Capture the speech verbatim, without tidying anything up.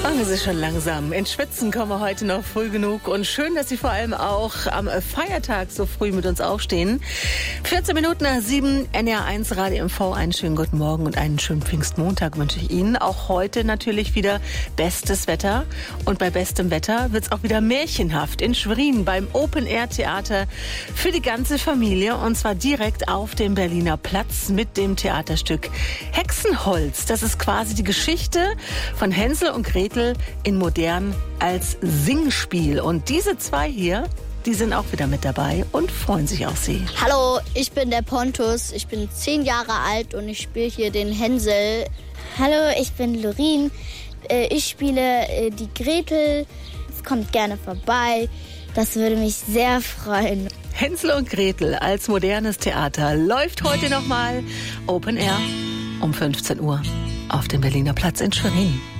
Fangen Sie schon langsam. Ins Schwitzen kommen wir heute noch früh genug. Und schön, dass Sie vor allem auch am Feiertag so früh mit uns aufstehen. vierzehn Minuten nach sieben, N R eins Radio M V. Einen schönen guten Morgen und einen schönen Pfingstmontag wünsche ich Ihnen. Auch heute natürlich wieder bestes Wetter. Und bei bestem Wetter wird es auch wieder märchenhaft in Schwerin beim Open-Air-Theater für die ganze Familie. Und zwar direkt auf dem Berliner Platz mit dem Theaterstück Hexenholz. Das ist quasi die Geschichte von Hänsel und Gretel in modern als Singspiel. Und diese zwei hier, die sind auch wieder mit dabei und freuen sich auf Sie. Hallo, ich bin der Pontus. Ich bin zehn Jahre alt und ich spiele hier den Hänsel. Hallo, ich bin Lorin. Ich spiele die Gretel. Kommt gerne vorbei. Das würde mich sehr freuen. Hänsel und Gretel als modernes Theater läuft heute nochmal Open Air um fünfzehn Uhr auf dem Berliner Platz in Schwerin.